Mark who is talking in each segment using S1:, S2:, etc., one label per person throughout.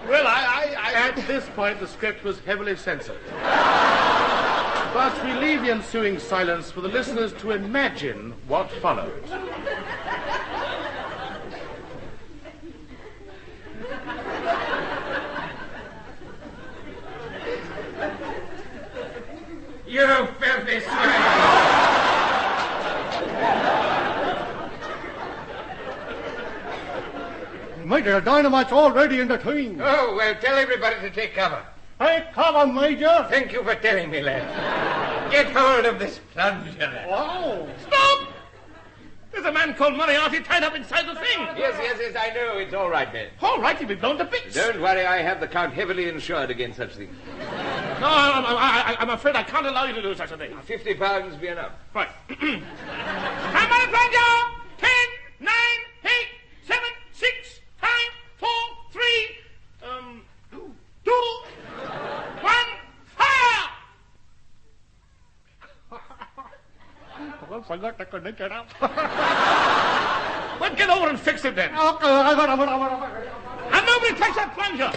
S1: Well, At this point, the script was heavily censored. But we leave the ensuing silence for the listeners to imagine what followed.
S2: You filthy swine!
S3: Major, dynamite's already in the thing.
S2: Oh, well, tell everybody to take cover.
S3: Take cover, Major.
S2: Thank you for telling me, lad. Get hold of this plunger, lad.
S3: Oh.
S1: Stop! There's a man called Moriarty tied up inside the thing.
S2: Yes, I know. It's all right, man.
S1: All right, he'll be blown to bits.
S2: Don't worry, I have the Count heavily insured against such things.
S1: No, I'm afraid I can't allow you to do such a thing.
S2: £50 be enough.
S1: Right. Come on, plunger! 10, 9, 8, 7, 6, 5, 4, 3, 2, 1, fire!
S3: I forgot to connect it up.
S1: Well, get over and fix it then.
S3: Okay, I got it.
S1: And nobody touch that plunger.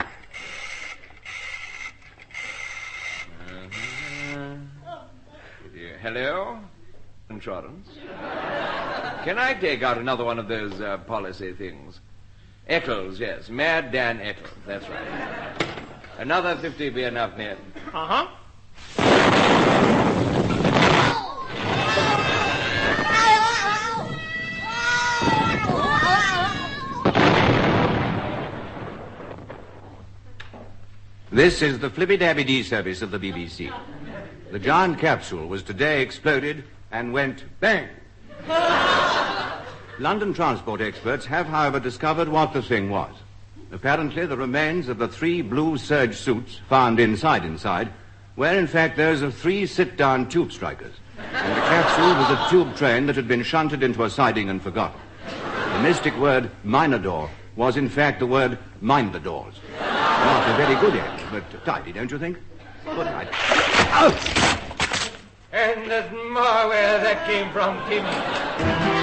S2: Hello? Insurance? Can I take out another one of those policy things? Eccles, yes. Mad Dan Eccles, that's right. Another 50 be enough, Ned.
S1: Uh-huh.
S4: This is the Flippy-Dabby-Dee service of the BBC. The giant capsule was today exploded and went bang. London transport experts have, however, discovered what the thing was. Apparently, the remains of the 3 blue serge suits found inside were, in fact, those of 3 sit-down tube strikers. And the capsule was a tube train that had been shunted into a siding and forgotten. The mystic word minor-door was, in fact, the word mind the doors. Not a very good end, but tidy, don't you think? Good night.
S2: And there's more where that came from, Tim.